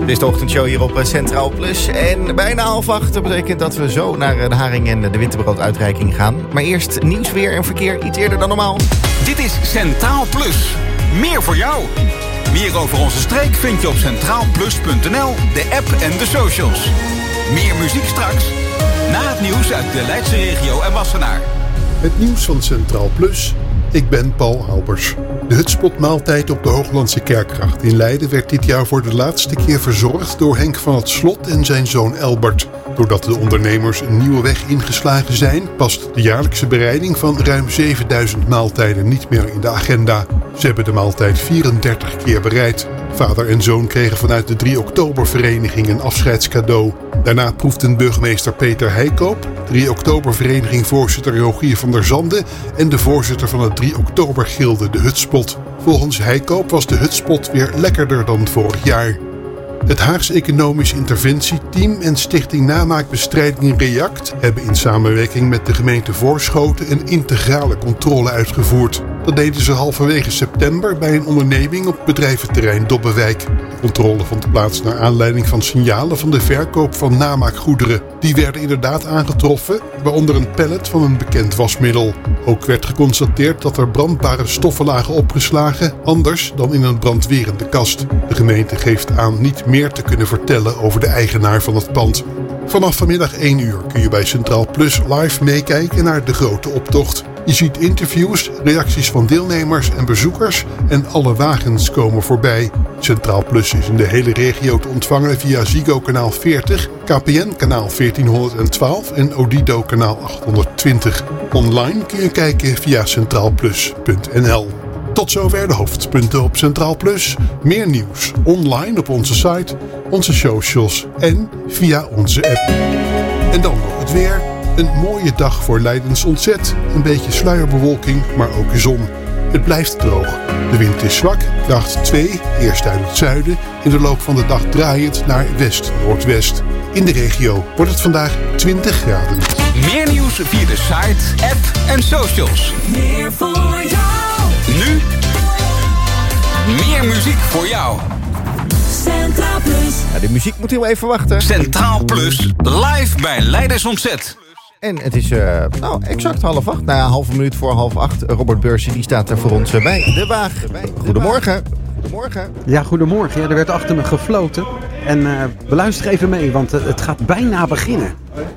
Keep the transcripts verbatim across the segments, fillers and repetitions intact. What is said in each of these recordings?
Dit is de ochtendshow hier op Centraal Plus. En bijna half acht. Dat betekent dat we zo naar de haring en de winterbrood-uitreiking gaan. Maar eerst nieuws, weer en verkeer iets eerder dan normaal. Dit is Centraal Plus. Meer voor jou. Meer over onze streek vind je op centraal plus punt n l, de app en de socials. Meer muziek straks. Na het nieuws uit de Leidse regio en Wassenaar. Het nieuws van Centraal Plus. Ik ben Paul Albers. De hutspotmaaltijd op de Hooglandse Kerkgracht in Leiden werd dit jaar voor de laatste keer verzorgd door Henk van het Slot en zijn zoon Elbert. Doordat de ondernemers een nieuwe weg ingeslagen zijn, past de jaarlijkse bereiding van ruim zevenduizend maaltijden niet meer in de agenda. Ze hebben de maaltijd vierendertig keer bereid. Vader en zoon kregen vanuit de drie oktober-vereniging een afscheidscadeau. Daarna proefden burgemeester Peter Heikoop, drie oktober-vereniging voorzitter Rogier van der Zanden en de voorzitter van het drie oktober-gilde de Hutspot. Volgens Heikoop was de Hutspot weer lekkerder dan vorig jaar. Het Haags Economisch Interventieteam en Stichting Namaakbestrijding React hebben in samenwerking met de gemeente Voorschoten een integrale controle uitgevoerd. Dat deden ze halverwege september bij een onderneming op bedrijventerrein Dobbewijk. De controle vond plaats naar aanleiding van signalen van de verkoop van namaakgoederen. Die werden inderdaad aangetroffen, waaronder een pallet van een bekend wasmiddel. Ook werd geconstateerd dat er brandbare stoffen lagen opgeslagen, anders dan in een brandwerende kast. De gemeente geeft aan niet meer te kunnen vertellen over de eigenaar van het pand. Vanaf vanmiddag één uur kun je bij Centraal Plus live meekijken naar de grote optocht. Je ziet interviews, reacties van deelnemers en bezoekers en alle wagens komen voorbij. Centraal Plus is in de hele regio te ontvangen via Ziggo kanaal veertig, K P N kanaal veertienhonderdtwaalf en Odido kanaal achthonderdtwintig. Online kun je kijken via centraal plus punt n l. Tot zover de hoofdpunten op Centraal Plus. Meer nieuws online op onze site, onze socials en via onze app. En dan nog het weer. Een mooie dag voor Leidens ontzet. Een beetje sluierbewolking, maar ook zon. Het blijft droog. De wind is zwak, kracht twee, eerst uit het zuiden. In de loop van de dag draaiend naar west-noordwest. In de regio wordt het vandaag twintig graden. Meer nieuws via de site, app en socials. Meer voor jou. Nu, meer muziek voor jou. Centraal Plus. Ja, de muziek moet heel even wachten. Centraal Plus, live bij Leidens ontzet. En het is uh, nou, exact half acht. Nou ja, halve minuut voor half acht. Robert Beursen die staat er voor ons uh, bij de waag. Goedemorgen. Goedemorgen. Ja, goedemorgen. Ja, er werd achter me gefloten. En uh, we luisteren even mee, want uh, het gaat bijna beginnen.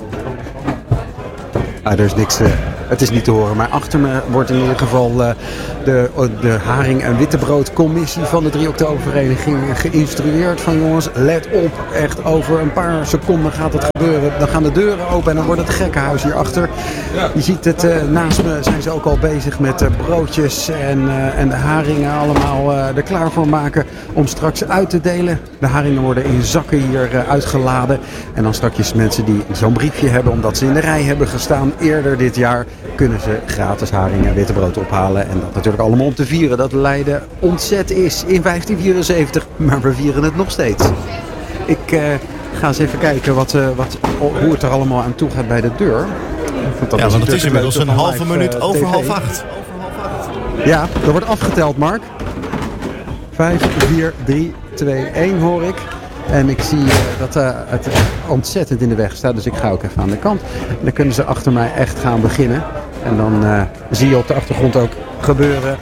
Ah, er is niks... Uh, Het is niet te horen, maar achter me wordt in ieder geval uh, de, de Haring- en Wittebroodcommissie van de drie oktobervereniging geïnstrueerd van jongens, let op, echt over een paar seconden gaat het gebeuren. Dan gaan de deuren open en dan wordt het gekkenhuis hierachter. Ja. Je ziet het, uh, naast me zijn ze ook al bezig met uh, broodjes en, uh, en de haringen allemaal uh, er klaar voor maken om straks uit te delen. De haringen worden in zakken hier uh, uitgeladen en dan straks mensen die zo'n briefje hebben omdat ze in de rij hebben gestaan eerder dit jaar, kunnen ze gratis haring en wittebrood ophalen. En dat natuurlijk allemaal om te vieren dat Leiden ontzet is in vijftien vierenzeventig. Maar we vieren het nog steeds. Ik uh, ga eens even kijken wat, uh, wat, hoe het er allemaal aan toe gaat bij de deur. Want dat ja, want het is inmiddels een halve live, minuut uh, over T V. half acht. Ja, er wordt afgeteld, Mark. vijf, vier, drie, twee, één hoor ik. En ik zie uh, dat uh, het ontzettend in de weg staat, dus ik ga ook even aan de kant. En dan kunnen ze achter mij echt gaan beginnen. En dan uh, zie je op de achtergrond ook gebeuren.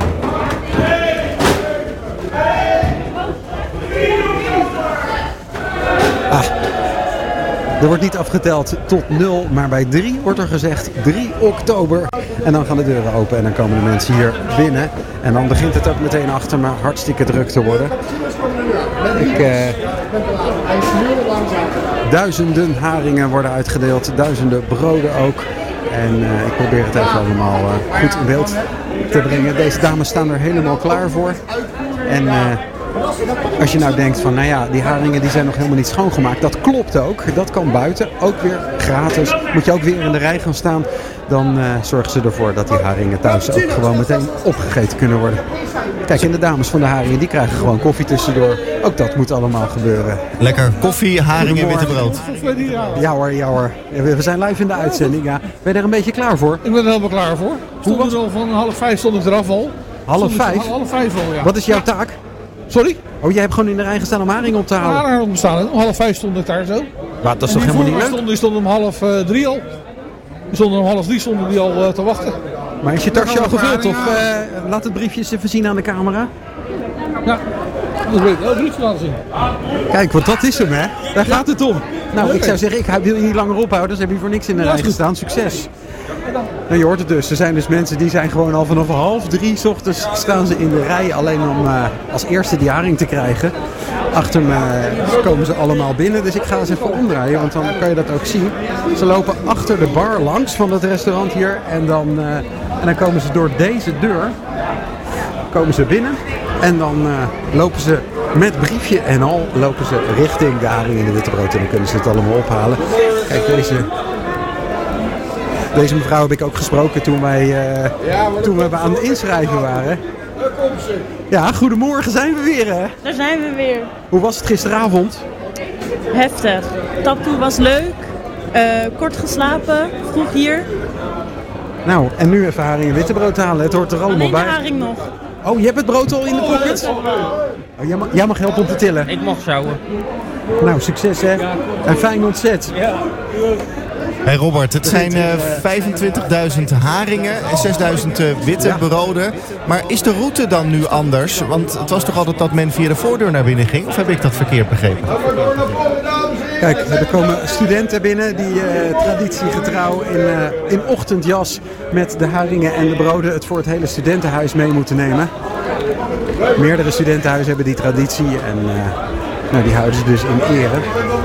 Ah, er wordt niet afgeteld tot nul, maar bij drie wordt er gezegd drie oktober. En dan gaan de deuren open en dan komen de mensen hier binnen. En dan begint het ook meteen achter me hartstikke druk te worden. Ik, uh, duizenden haringen worden uitgedeeld, duizenden broden ook. En uh, ik probeer het even allemaal uh, goed in beeld te brengen. Deze dames staan er helemaal klaar voor. En uh, als je nou denkt van, nou ja, die haringen die zijn nog helemaal niet schoongemaakt. Dat klopt ook. Dat kan buiten. Ook weer gratis. Moet je ook weer in de rij gaan staan. Dan uh, zorgen ze ervoor dat die haringen thuis ook gewoon meteen opgegeten kunnen worden. Kijk, en de dames van de haringen, die krijgen gewoon koffie tussendoor. Ook dat moet allemaal gebeuren. Lekker koffie, haring en witte brood. Ja hoor, ja hoor. We zijn live in de uitzending, ja. Ben je er een beetje klaar voor? Ik ben er helemaal klaar voor. Stond er al van half vijf stond ik eraf al. Half vijf? Half vijf al, ja. Wat is jouw taak? Sorry? Oh, jij hebt gewoon in de rij gestaan om haring op te halen? Ja, om staan. Om half vijf stond ik daar zo. Maar dat is toch helemaal niet leuk? Stond, die stond om half uh, drie al. Die stonden om half drie stonden die al uh, te wachten. Maar is je tasje al gevuld? Of uh, laat het briefje eens even zien aan de camera? Ja, dat weet ik. Oh, briefje laten zien. Kijk, want dat is hem, hè? Daar gaat het om. Nou, ik zou zeggen, ik wil je niet langer ophouden, dus heb je voor niks in de rij gestaan. Succes. Nou, je hoort het dus. Er zijn dus mensen die zijn gewoon al vanaf half drie 's ochtends staan ze in de rij alleen om uh, als eerste die haring te krijgen. Achter me komen ze allemaal binnen, dus ik ga eens even omdraaien, want dan kan je dat ook zien. Ze lopen achter de bar langs van het restaurant hier en dan, uh, en dan komen ze door deze deur komen ze binnen en dan uh, lopen ze met briefje en al lopen ze richting de haring en de witbrood en dan kunnen ze het allemaal ophalen. Kijk, deze... Deze mevrouw heb ik ook gesproken toen wij uh, toen we aan het inschrijven waren. Ja, goedemorgen, zijn we weer, hè? Daar zijn we weer. Hoe was het gisteravond? Heftig. Taptoe was leuk. Uh, kort geslapen. Vroeg hier. Nou, en nu even haring en wittebrood halen. Het hoort er allemaal Alleen bij. de haring nog. Oh, je hebt het brood al in de pocket? Oh, jij, mag, jij mag helpen om te tillen. Ik mag sjouwen. Nou, succes, hè? En fijn ontzet. Ja. Hey Robert, het zijn uh, vijfentwintigduizend haringen en zesduizend uh, witte ja. broden. Maar is de route dan nu anders? Want het was toch altijd dat men via de voordeur naar binnen ging? Of heb ik dat verkeerd begrepen? Kijk, er komen studenten binnen die uh, traditiegetrouw in, uh, in ochtendjas met de haringen en de broden het voor het hele studentenhuis mee moeten nemen. Meerdere studentenhuizen hebben die traditie en uh, nou, die houden ze dus in ere.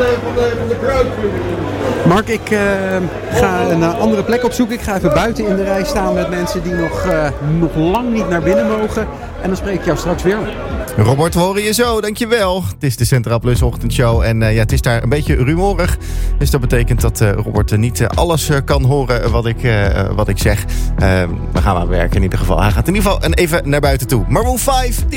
Mark, ik uh, ga een andere plek opzoeken. Ik ga even buiten in de rij staan met mensen die nog, uh, nog lang niet naar binnen mogen. En dan spreek ik jou straks weer. Robert, we horen je zo, dankjewel. Het is de Centraal Plus ochtendshow en uh, ja, het is daar een beetje rumoerig. Dus dat betekent dat uh, Robert uh, niet uh, alles uh, kan horen wat ik, uh, wat ik zeg. Uh, we gaan maar werken in ieder geval. Hij gaat in ieder geval even naar buiten toe. Maroon vijf...